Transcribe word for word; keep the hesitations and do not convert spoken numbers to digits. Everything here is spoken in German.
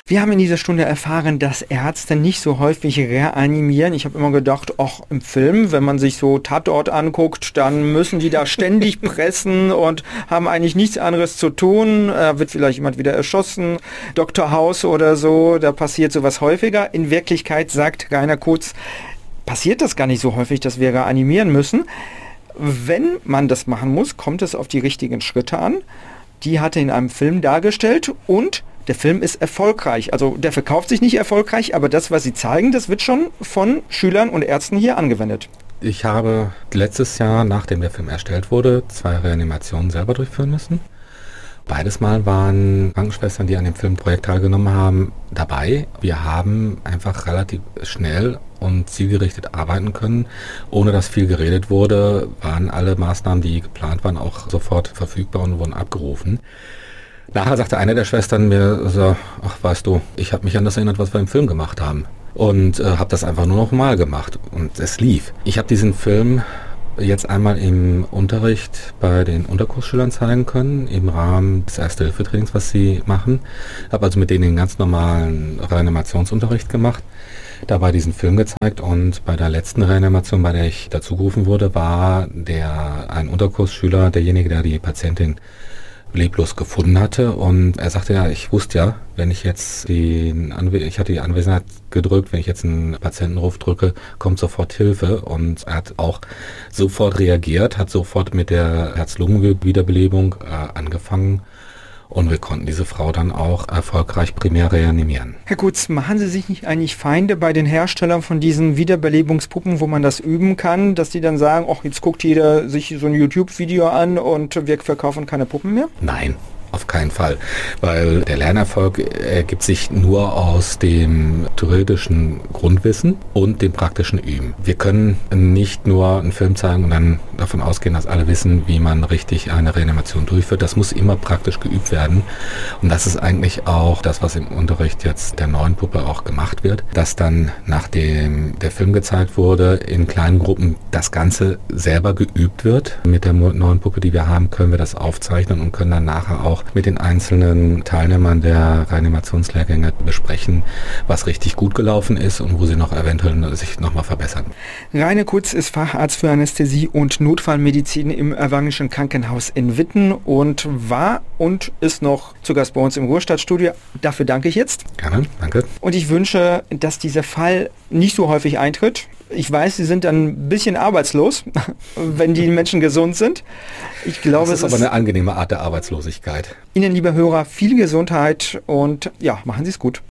Wir haben in dieser Stunde erfahren, dass Ärzte nicht so häufig reanimieren. Ich habe immer gedacht, ach, im Film, wenn man sich so Tatort anguckt, dann müssen die da ständig pressen und haben eigentlich nichts anderes zu tun. Da wird vielleicht jemand wieder erschossen, Doktor House oder so, da passiert sowas häufiger. In Wirklichkeit sagt Rainer Kutz, passiert das gar nicht so häufig, dass wir reanimieren müssen. Wenn man das machen muss, kommt es auf die richtigen Schritte an. Die hat er in einem Film dargestellt und der Film ist erfolgreich. Also der verkauft sich nicht erfolgreich, aber das, was sie zeigen, das wird schon von Schülern und Ärzten hier angewendet. Ich habe letztes Jahr, nachdem der Film erstellt wurde, zwei Reanimationen selber durchführen müssen. Beides Mal waren Krankenschwestern, die an dem Filmprojekt teilgenommen haben, dabei. Wir haben einfach relativ schnell und zielgerichtet arbeiten können. Ohne dass viel geredet wurde, waren alle Maßnahmen, die geplant waren, auch sofort verfügbar und wurden abgerufen. Nachher sagte eine der Schwestern mir so, ach weißt du, ich habe mich an das erinnert, was wir im Film gemacht haben. Und äh, habe das einfach nur noch mal gemacht. Und es lief. Ich habe diesen Film jetzt einmal im Unterricht bei den Unterkursschülern zeigen können, im Rahmen des Erste-Hilfe-Trainings, was sie machen. Habe also mit denen den ganz normalen Reanimationsunterricht gemacht, dabei diesen Film gezeigt und bei der letzten Reanimation, bei der ich dazu gerufen wurde, war der ein Unterkursschüler derjenige, der die Patientin leblos gefunden hatte und er sagte, ja, ich wusste ja, wenn ich jetzt die, Anwe- ich hatte die Anwesenheit gedrückt, wenn ich jetzt einen Patientenruf drücke, kommt sofort Hilfe und er hat auch sofort reagiert, hat sofort mit der Herz-Lungen-Wiederbelebung äh, angefangen und wir konnten diese Frau dann auch erfolgreich primär reanimieren. Herr Kutz, machen Sie sich nicht eigentlich Feinde bei den Herstellern von diesen Wiederbelebungspuppen, wo man das üben kann, dass die dann sagen, ach, jetzt guckt jeder sich so ein YouTube-Video an und wir verkaufen keine Puppen mehr? Nein. Auf keinen Fall, weil der Lernerfolg ergibt sich nur aus dem theoretischen Grundwissen und dem praktischen Üben. Wir können nicht nur einen Film zeigen und dann davon ausgehen, dass alle wissen, wie man richtig eine Reanimation durchführt. Das muss immer praktisch geübt werden und das ist eigentlich auch das, was im Unterricht jetzt der neuen Puppe auch gemacht wird, dass dann, nachdem der Film gezeigt wurde, in kleinen Gruppen das Ganze selber geübt wird. Mit der neuen Puppe, die wir haben, können wir das aufzeichnen und können dann nachher auch mit den einzelnen Teilnehmern der Reanimationslehrgänge besprechen, was richtig gut gelaufen ist und wo sie noch eventuell sich nochmal verbessern. Rainer Kutz ist Facharzt für Anästhesie und Notfallmedizin im Evangelischen Krankenhaus in Witten und war und ist noch zu Gast bei uns im Ruhrstadtstudio. Dafür danke ich jetzt. Gerne, danke. Und ich wünsche, dass dieser Fall nicht so häufig eintritt. Ich weiß, Sie sind dann ein bisschen arbeitslos, wenn die Menschen gesund sind. Ich glaube, das ist es aber ist eine angenehme Art der Arbeitslosigkeit. Ihnen, liebe Hörer, viel Gesundheit und ja, machen Sie es gut.